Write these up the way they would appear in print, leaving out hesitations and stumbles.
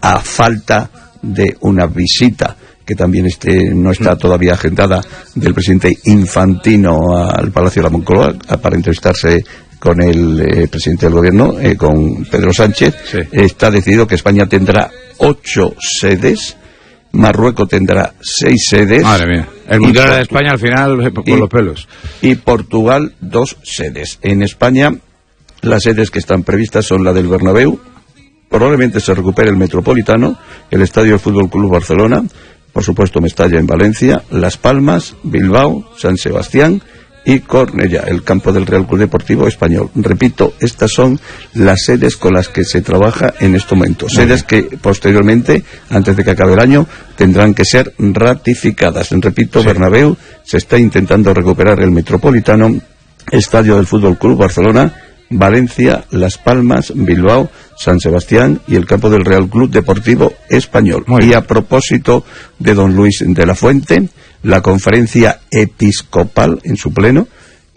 a falta de una visita que también no está todavía agendada, del presidente Infantino al Palacio de la Moncloa para entrevistarse con el presidente del gobierno, con Pedro Sánchez. Sí. Está decidido que España tendrá 8 sedes, Marruecos tendrá 6 sedes. Madre mía, el Mundial de España al final por los pelos. Y Portugal 2 sedes. En España las sedes que están previstas son la del Bernabéu, probablemente se recupere el Metropolitano, el Estadio del Fútbol Club Barcelona, por supuesto Mestalla en Valencia, Las Palmas, Bilbao, San Sebastián y Cornellá, el campo del Real Club Deportivo Español. Repito, estas son las sedes con las que se trabaja en este momento. Sedes que posteriormente, antes de que acabe el año, tendrán que ser ratificadas. Repito, sí. Bernabéu, se está intentando recuperar el Metropolitano, Estadio del Fútbol Club Barcelona, Valencia, Las Palmas, Bilbao, San Sebastián y el campo del Real Club Deportivo Español. Y a propósito de don Luis de la Fuente, la conferencia episcopal en su pleno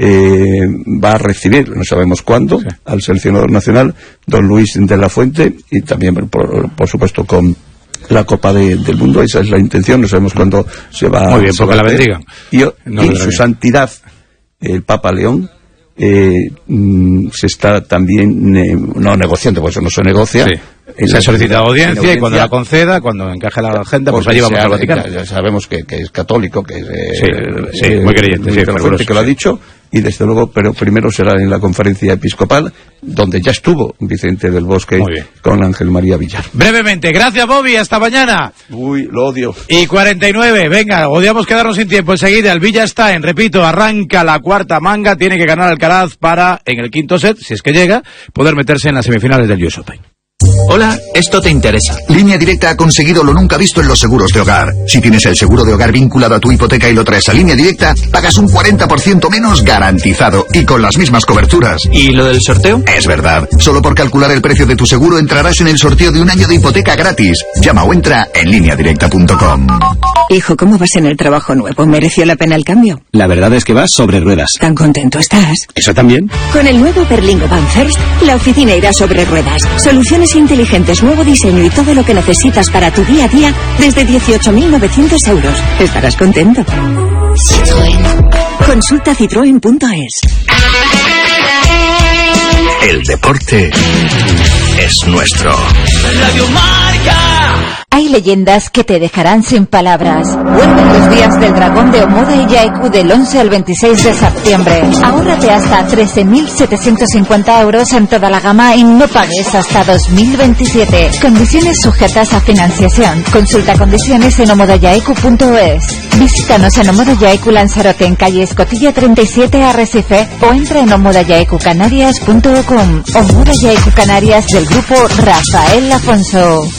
va a recibir, no sabemos cuándo, al seleccionador nacional, don Luis de la Fuente, y también por supuesto con la Copa del Mundo. Esa es la intención, no sabemos cuándo se va. Muy bien, porque la bendigan. Y su santidad el Papa León se está también no negociando, pues eso no se negocia. Sí. Se solicita audiencia y cuando la conceda, cuando encaje la agenda, pues allí vamos al Vaticano. Ya sabemos que es católico, que es muy creyente, que lo ha dicho, y desde luego, pero primero será en la conferencia episcopal, donde ya estuvo Vicente del Bosque con Ángel María Villar. Brevemente, gracias Bobby, hasta mañana. Uy, lo odio. Y 49, venga, odiamos quedarnos sin tiempo. Enseguida el Villa está en, repito, arranca la cuarta manga, tiene que ganar Alcaraz para, en el quinto set, si es que llega, poder meterse en las semifinales del US Open. Hola, esto te interesa. Línea Directa ha conseguido lo nunca visto en los seguros de hogar. Si tienes el seguro de hogar vinculado a tu hipoteca y lo traes a Línea Directa, pagas un 40% menos garantizado y con las mismas coberturas. ¿Y lo del sorteo? Es verdad. Solo por calcular el precio de tu seguro entrarás en el sorteo de un año de hipoteca gratis. Llama o entra en lineadirecta.com. Hijo, ¿cómo vas en el trabajo nuevo? ¿Mereció la pena el cambio? La verdad es que vas sobre ruedas. ¿Tan contento estás? ¿Eso también? Con el nuevo Berlingo Van First, la oficina irá sobre ruedas. Soluciones inteligentes, nuevo diseño y todo lo que necesitas para tu día a día desde 18.900 euros. Estarás contento. Citroën. Consulta citroen.es. El deporte es nuestro. Radio Marca. Hay leyendas que te dejarán sin palabras. Vuelven los días del dragón de Omoda y Yaiku del 11 al 26 de septiembre. Ahórrate hasta 13.750 euros en toda la gama y no pagues hasta 2027. Condiciones sujetas a financiación. Consulta condiciones en omodayaiku.es. Visítanos en Omoda Yaiku Lanzarote en calle Escotilla 37 Arrecife o entra en omodayaicucanarias.com. Omoda Yaiku Canarias del grupo Rafael Afonso.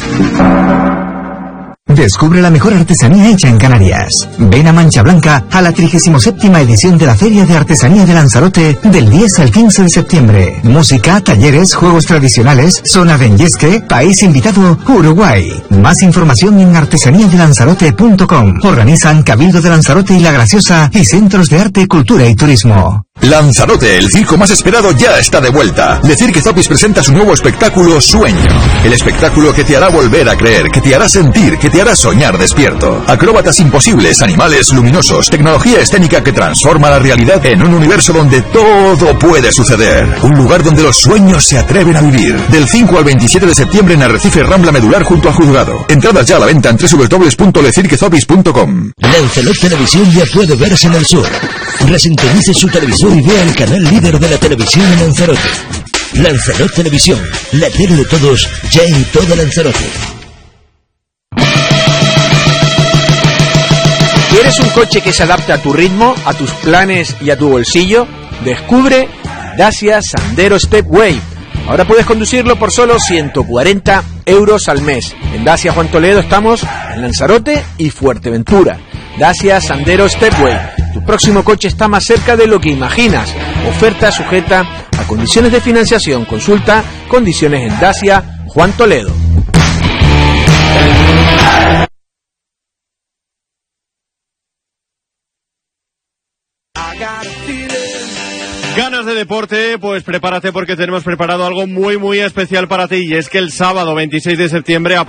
Descubre la mejor artesanía hecha en Canarias. Ven a Mancha Blanca a la 37ª edición de la Feria de Artesanía de Lanzarote del 10 al 15 de septiembre. Música, talleres, juegos tradicionales, zona de Enyesque, país invitado, Uruguay. Más información en artesaniadelanzarote.com. Organizan Cabildo de Lanzarote y La Graciosa y Centros de Arte, Cultura y Turismo. Lanzarote, el circo más esperado, ya está de vuelta. Le Cirque Zopis presenta su nuevo espectáculo Sueño. El espectáculo que te hará volver a creer, que te hará sentir, que te hará soñar despierto. Acróbatas imposibles, animales luminosos, tecnología escénica que transforma la realidad en un universo donde todo puede suceder. Un lugar donde los sueños se atreven a vivir. Del 5 al 27 de septiembre en Arrecife, Rambla Medular junto a Juzgado. Entradas ya a la venta en www.lecirquezopis.com. Lanzarote Televisión ya puede verse en el sur. Resintonice su televisor y vea el canal líder de la televisión en Lanzarote. Lanzarote Televisión, la tele de todos, ya en toda Lanzarote. ¿Quieres un coche que se adapte a tu ritmo, a tus planes y a tu bolsillo? Descubre Dacia Sandero Stepway. Ahora puedes conducirlo por solo 140 euros al mes. En Dacia Juan Toledo estamos en Lanzarote y Fuerteventura. Dacia Sandero Stepway. Tu próximo coche está más cerca de lo que imaginas. Oferta sujeta a condiciones de financiación. Consulta condiciones en Dacia Juan Toledo. Ganas de deporte, pues prepárate porque tenemos preparado algo muy muy especial para ti, y es que el sábado 26 de septiembre